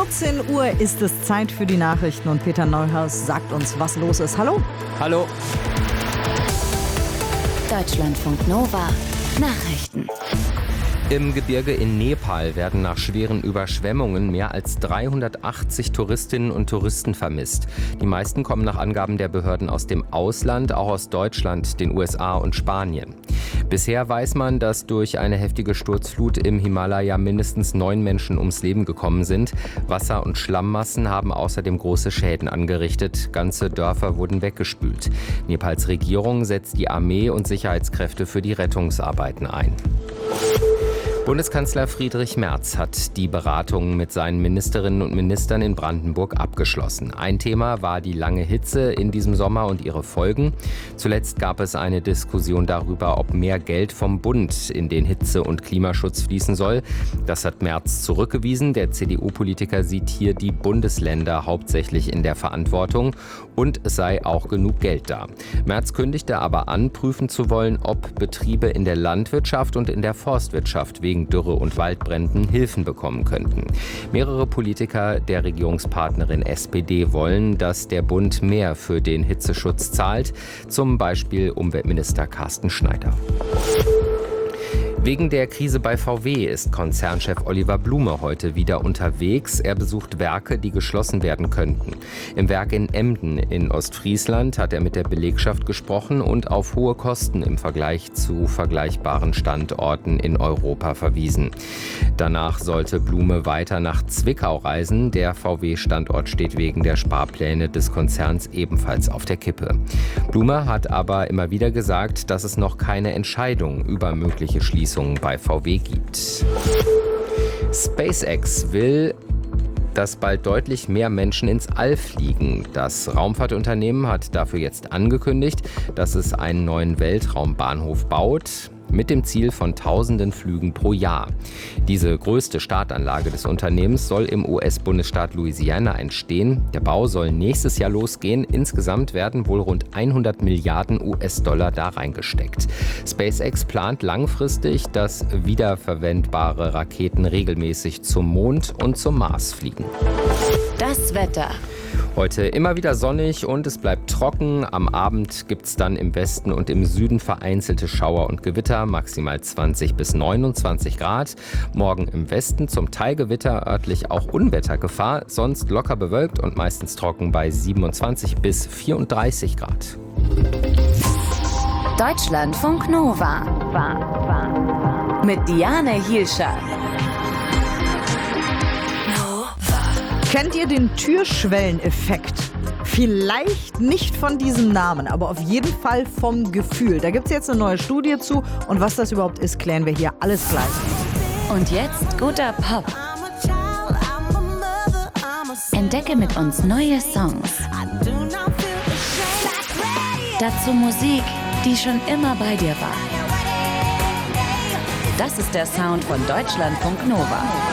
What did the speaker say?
14 Uhr ist es Zeit für die Nachrichten und Peter Neuhaus sagt uns, was los ist. Hallo? Hallo. Deutschlandfunk Nova Nachrichten. Im Gebirge in Nepal werden nach schweren Überschwemmungen mehr als 380 Touristinnen und Touristen vermisst. Die meisten kommen nach Angaben der Behörden aus dem Ausland, auch aus Deutschland, den USA und Spanien. Bisher weiß man, dass durch eine heftige Sturzflut im Himalaya mindestens 9 Menschen ums Leben gekommen sind. Wasser- und Schlammmassen haben außerdem große Schäden angerichtet. Ganze Dörfer wurden weggespült. Nepals Regierung setzt die Armee und Sicherheitskräfte für die Rettungsarbeiten ein. Bundeskanzler Friedrich Merz hat die Beratungen mit seinen Ministerinnen und Ministern in Brandenburg abgeschlossen. Ein Thema war die lange Hitze in diesem Sommer und ihre Folgen. Zuletzt gab es eine Diskussion darüber, ob mehr Geld vom Bund in den Hitze- und Klimaschutz fließen soll. Das hat Merz zurückgewiesen. Der CDU-Politiker sieht hier die Bundesländer hauptsächlich in der Verantwortung und es sei auch genug Geld da. Merz kündigte aber an, prüfen zu wollen, ob Betriebe in der Landwirtschaft und in der Forstwirtschaft wegen Dürre- und Waldbränden Hilfen bekommen könnten. Mehrere Politiker der Regierungspartnerin SPD wollen, dass der Bund mehr für den Hitzeschutz zahlt, zum Beispiel Umweltminister Carsten Schneider. Wegen der Krise bei VW ist Konzernchef Oliver Blume heute wieder unterwegs. Er besucht Werke, die geschlossen werden könnten. Im Werk in Emden in Ostfriesland hat er mit der Belegschaft gesprochen und auf hohe Kosten im Vergleich zu vergleichbaren Standorten in Europa verwiesen. Danach sollte Blume weiter nach Zwickau reisen. Der VW-Standort steht wegen der Sparpläne des Konzerns ebenfalls auf der Kippe. Blume hat aber immer wieder gesagt, dass es noch keine Entscheidung über mögliche Schließungen bei VW gibt. SpaceX will, dass bald deutlich mehr Menschen ins All fliegen. Das Raumfahrtunternehmen hat dafür jetzt angekündigt, dass es einen neuen Weltraumbahnhof baut, mit dem Ziel von tausenden Flügen pro Jahr. Diese größte Startanlage des Unternehmens soll im US-Bundesstaat Louisiana entstehen. Der Bau soll nächstes Jahr losgehen. Insgesamt werden wohl rund 100 Milliarden US-Dollar da reingesteckt. SpaceX plant langfristig, dass wiederverwendbare Raketen regelmäßig zum Mond und zum Mars fliegen. Das Wetter. Heute immer wieder sonnig und es bleibt trocken. Am Abend gibt es dann im Westen und im Süden vereinzelte Schauer und Gewitter, maximal 20 bis 29 Grad. Morgen im Westen zum Teil Gewitter, örtlich auch Unwettergefahr, sonst locker bewölkt und meistens trocken bei 27 bis 34 Grad. Deutschlandfunk Nova. Mit Diane Hielscher. Kennt ihr den Türschwelleneffekt? Vielleicht nicht von diesem Namen, aber auf jeden Fall vom Gefühl. Da gibt es jetzt eine neue Studie zu und was das überhaupt ist, klären wir hier alles gleich. Und jetzt guter Pop. Entdecke mit uns neue Songs. Dazu Musik, die schon immer bei dir war. Das ist der Sound von Deutschlandfunk Nova.